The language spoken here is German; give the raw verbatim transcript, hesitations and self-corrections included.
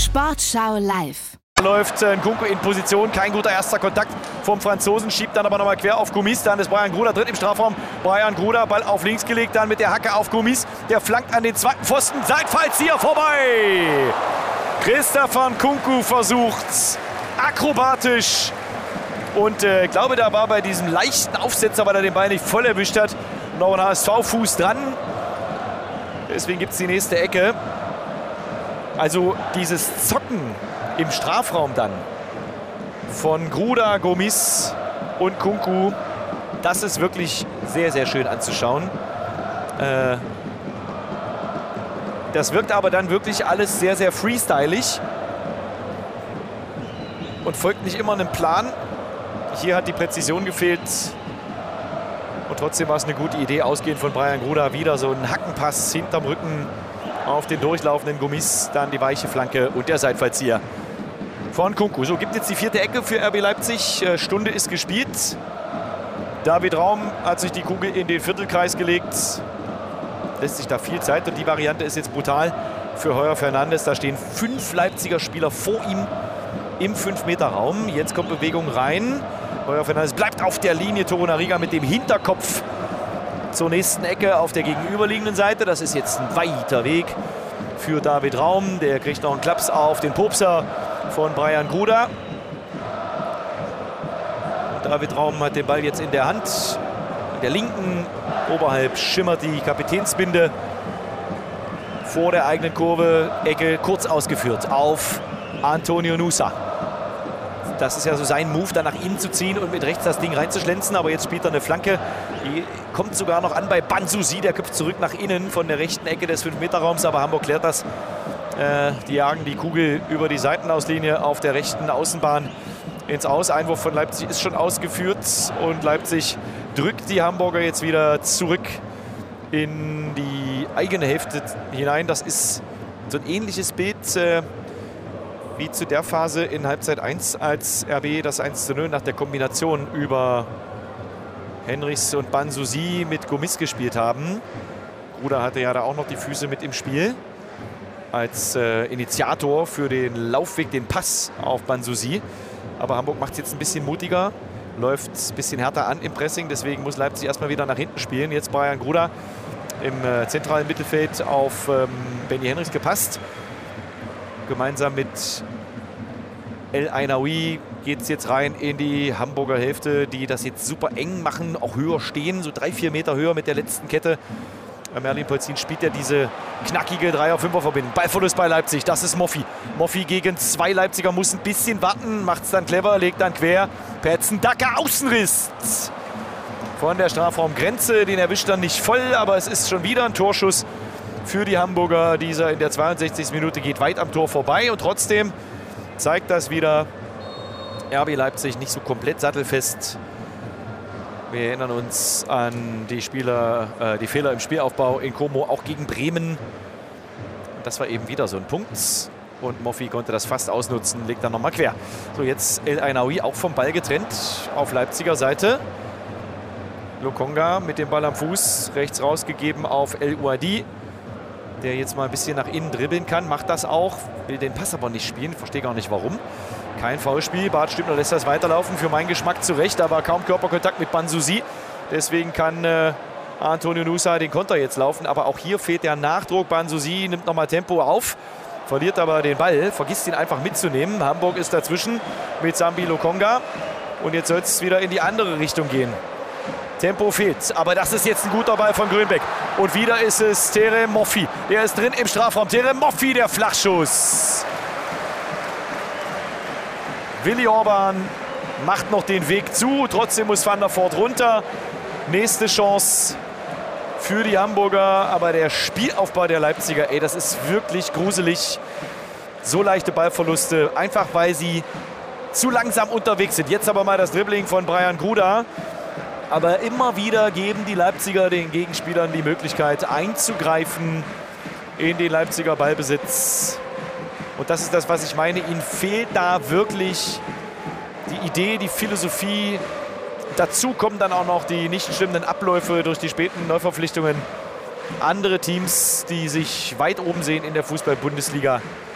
Sportschau live. Läuft äh, Nkunku in Position, kein guter erster Kontakt vom Franzosen, schiebt dann aber nochmal quer auf Gomis, dann ist Brian Gruda dritt im Strafraum, Brian Gruda, Ball auf links gelegt, dann mit der Hacke auf Gomis, der flankt an den zweiten Pfosten, Seitfallzieher vorbei! Christopher Nkunku versucht akrobatisch und ich äh, glaube, da war bei diesem leichten Aufsetzer, weil er den Ball nicht voll erwischt hat, noch ein H S V-Fuß dran, deswegen gibt es die nächste Ecke. Also dieses Zocken im Strafraum dann von Gruda, Gomis und Nkunku, das ist wirklich sehr, sehr schön anzuschauen. Äh, das wirkt aber dann wirklich alles sehr, sehr freestylig und folgt nicht immer einem Plan. Hier hat die Präzision gefehlt und trotzdem war es eine gute Idee, ausgehend von Brian Gruda. Wieder so ein Hackenpass hinterm Rücken auf den durchlaufenden Gomis, dann die weiche Flanke und der Seitfallzieher von Nkunku. So, gibt jetzt die vierte Ecke für R B Leipzig. Äh, Stunde ist gespielt. David Raum hat sich die Kugel in den Viertelkreis gelegt. Lässt sich da viel Zeit und die Variante ist jetzt brutal für Heuer Fernandes. Da stehen fünf Leipziger Spieler vor ihm im fünf Meter Raum. Jetzt kommt Bewegung rein. Heuer Fernandes bleibt auf der Linie. Torunariga mit dem Hinterkopf zur nächsten Ecke auf der gegenüberliegenden Seite. Das ist jetzt ein weiter Weg für David Raum. Der kriegt noch einen Klaps auf den Popser von Brian Gruda. Und David Raum hat den Ball jetzt in der Hand. In der linken, oberhalb schimmert die Kapitänsbinde. Vor der eigenen Kurve, Ecke kurz ausgeführt auf Antonio Nusa. Das ist ja so sein Move, da nach innen zu ziehen und mit rechts das Ding reinzuschlänzen. Aber jetzt spielt er eine Flanke. Die kommt sogar noch an bei Banzusi. Der köpft zurück nach innen von der rechten Ecke des fünf Meter Raums. Aber Hamburg klärt das. Äh, die jagen die Kugel über die Seitenauslinie auf der rechten Außenbahn ins Aus. Einwurf von Leipzig ist schon ausgeführt. Und Leipzig drückt die Hamburger jetzt wieder zurück in die eigene Hälfte hinein. Das ist so ein ähnliches Bild äh, wie zu der Phase in Halbzeit eins, als R B das eins zu null nach der Kombination über Henrichs und Banzusi mit Gomis gespielt haben. Gruda hatte ja da auch noch die Füße mit im Spiel als äh, Initiator für den Laufweg, den Pass auf Banzusi. Aber Hamburg macht es jetzt ein bisschen mutiger, läuft ein bisschen härter an im Pressing. Deswegen muss Leipzig erstmal wieder nach hinten spielen. Jetzt Brian Gruda im äh, zentralen Mittelfeld auf ähm, Benny Henrichs gepasst. Gemeinsam mit El Ainaoui geht es jetzt rein in die Hamburger Hälfte, die das jetzt super eng machen, auch höher stehen, so drei, vier Meter höher mit der letzten Kette. Merlin Polzin spielt ja diese knackige Dreier-Fünfer-Verbindung. Ballverlust bei Leipzig, das ist Moffi. Moffi gegen zwei Leipziger, muss ein bisschen warten, macht es dann clever, legt dann quer. Petzen Dacker, Außenriss von der Strafraumgrenze, den erwischt dann nicht voll, aber es ist schon wieder ein Torschuss für die Hamburger. Dieser in der zweiundsechzigsten Minute geht weit am Tor vorbei und trotzdem zeigt das wieder R B Leipzig nicht so komplett sattelfest. Wir erinnern uns an die Spieler, äh, die Fehler im Spielaufbau in Como, auch gegen Bremen. Das war eben wieder so ein Punkt. Und Moffi konnte das fast ausnutzen, legt dann nochmal quer. So, jetzt El Ainaoui auch vom Ball getrennt auf Leipziger Seite. Lokonga mit dem Ball am Fuß, rechts rausgegeben auf El Ouadi, der jetzt mal ein bisschen nach innen dribbeln kann, macht das auch, will den Pass aber nicht spielen, verstehe gar nicht warum. Kein Foulspiel, Bart Stübner lässt das weiterlaufen, für meinen Geschmack zurecht, aber kaum Körperkontakt mit Banzusi. Deswegen kann äh, Antonio Nusa den Konter jetzt laufen, aber auch hier fehlt der Nachdruck. Banzusi nimmt nochmal Tempo auf, verliert aber den Ball, vergisst ihn einfach mitzunehmen. Hamburg ist dazwischen mit Sambi Lokonga und jetzt soll es wieder in die andere Richtung gehen. Tempo fehlt, aber das ist jetzt ein guter Ball von Grönbeck. Und wieder ist es Terem Moffi, der ist drin im Strafraum. Terem Moffi, der Flachschuss. Willi Orban macht noch den Weg zu, trotzdem muss Van der Voort runter. Nächste Chance für die Hamburger, aber der Spielaufbau der Leipziger, ey, das ist wirklich gruselig. So leichte Ballverluste, einfach weil sie zu langsam unterwegs sind. Jetzt aber mal das Dribbling von Brian Gruda. Aber immer wieder geben die Leipziger den Gegenspielern die Möglichkeit einzugreifen in den Leipziger Ballbesitz. Und das ist das, was ich meine. Ihnen fehlt da wirklich die Idee, die Philosophie. Dazu kommen dann auch noch die nicht stimmenden Abläufe durch die späten Neuverpflichtungen. Andere Teams, die sich weit oben sehen in der Fußball-Bundesliga,